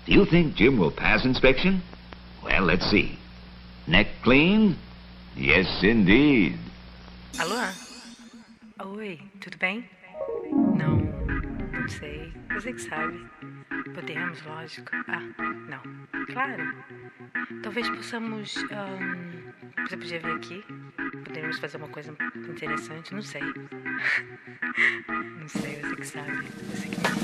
Do you think Jim will pass inspection? Well, let's see. Neck clean? Yes, indeed. Alô? Oi, tudo bem? Não, não sei. Você que sabe. Podemos, lógico. Ah, não. Claro. Talvez possamos. Você podia vir aqui? Poderíamos fazer uma coisa interessante? Não sei. Não sei, você que sabe. Você que